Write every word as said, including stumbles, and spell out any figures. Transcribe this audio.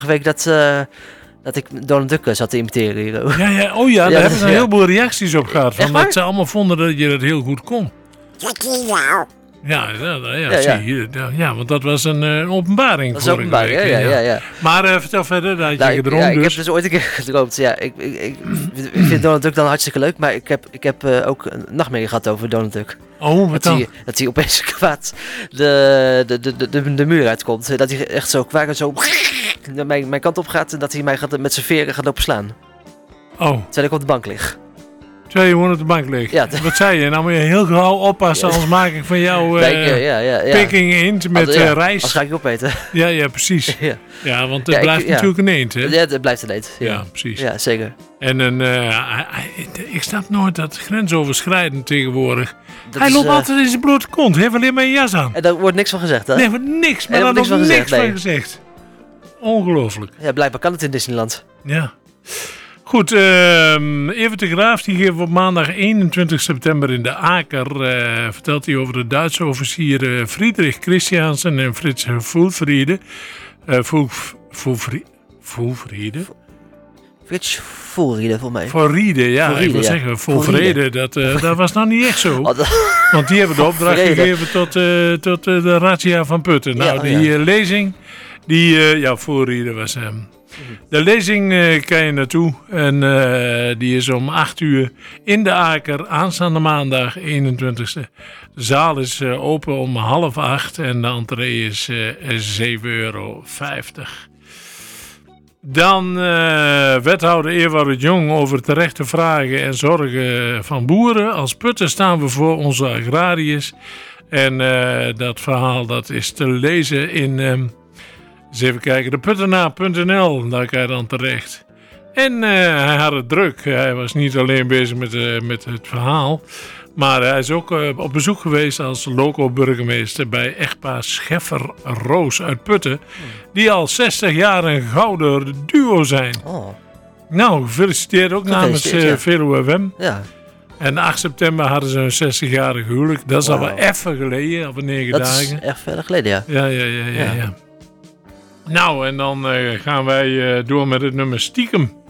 week dat, uh, dat ik Donald Duck zat te imiteren hier. Ja, ja, oh ja, daar ja, hebben ze een ja. heleboel reacties op gehad. Van dat ze allemaal vonden dat je dat heel goed kon. Ja, ja, ja, ja, ja, zie je, ja, ja, want dat was een uh, openbaring. Dat is openbaring, week, ja, ja, ja, ja. Maar uh, vertel verder, dat had nou, je gedroomd ja, dus. Ik heb dus ooit een keer gedroomd, ja. Ik, ik, ik, ik vind Donald Duck dan hartstikke leuk, maar ik heb, ik heb uh, ook een nachtmerrie gehad over Donald Duck. Oh, wat dat dan? Hij, dat hij opeens kwaad de, de, de, de, de muur uitkomt. Dat hij echt zo kwaad en zo mijn, mijn kant op gaat en dat hij mij gaat, met zijn veren gaat lopen slaan. Oh. Terwijl ik op de bank lig. Terwijl je gewoon op de bank ligt. Ja, wat zei je? Nou moet je heel gauw oppassen, ja. Anders maak ik van jou uh, nee, uh, ja, ja, ja. picking eend met uh, ja, rijst. Als ga ik opeten. Ja, ja, precies. ja. ja, want het ja, blijft ik, natuurlijk ja. een eend, hè? Ja, het blijft een eend. Ja, ja precies. Ja, zeker. En een, uh, ik snap nooit dat grensoverschrijdend tegenwoordig. Dat Hij is, loopt uh, altijd in zijn blote kont, heeft alleen maar een jas aan. En daar wordt niks van gezegd, hè? Nee, er wordt niks, maar er wordt niks, van, niks gezegd, van gezegd. Ongelooflijk. Ja, blijkbaar kan het in Disneyland. Ja. Goed, uh, Evert de Graaf die geeft op maandag eenentwintig september in de Aker, uh, vertelt hij over de Duitse officieren Friedrich Christiansen en Frits Voelfriede. Uh, Voelfriede? Voelfriede? Frits Voelfriede, voor mij. Voelfriede, ja, Voelfriede, ik wil ja. zeggen, Voelfriede, dat, uh, dat was nou niet echt zo. Want die hebben de opdracht Vrede. gegeven tot, uh, tot uh, de razzia van Putten. Nou, ja, die ja. Uh, lezing, die, uh, ja, Voelfriede was hem. Um, De lezing uh, kan je naartoe en uh, die is om acht uur in de Aker aanstaande maandag eenentwintigste. De zaal is uh, open om half acht en de entree is uh, zeven euro vijftig. Dan uh, wethouder Ewout Jong over terechte vragen en zorgen van boeren. Als Putten staan we voor onze agrariërs. En uh, dat verhaal dat is te lezen in... Um, eens even kijken, de puttenaar punt n l, daar kan je dan terecht. En uh, hij had het druk. Hij was niet alleen bezig met, uh, met het verhaal, maar hij is ook uh, op bezoek geweest als loco-burgemeester bij echtpaar Scheffer-Roos uit Putten, die al zestig jaar een gouden duo zijn. Oh. Nou, gefeliciteerd ook namens uh, ja. Veluwe W M. Ja. En acht september hadden ze een zestigjarig huwelijk. Dat is wow. al wel even geleden, al negen dat dagen. Dat is echt verder geleden, ja. Ja, ja, ja, ja. ja. ja. Nou, en dan uh, gaan wij uh, door met het nummer Stiekem.